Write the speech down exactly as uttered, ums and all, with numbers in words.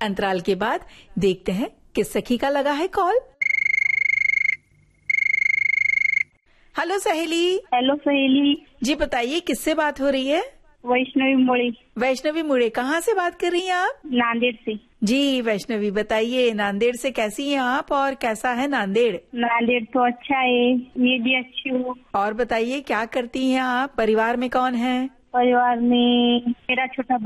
अंतराल के बाद देखते हैं किस सखी का लगा है कॉल। हेलो सहेली। हेलो सहेली जी बताइए किससे बात हो रही है? वैष्णवी मुड़े। वैष्णवी मुड़े, कहाँ से बात कर रही हैं आप? नांदेड़ से। जी वैष्णवी बताइए, नांदेड़ से कैसी हैं आप और कैसा है नांदेड़? नांदेड़ तो अच्छा है, ये भी अच्छी हूँ। और बताइए क्या करती हैं आप, परिवार में कौन है? परिवार में मेरा छोटा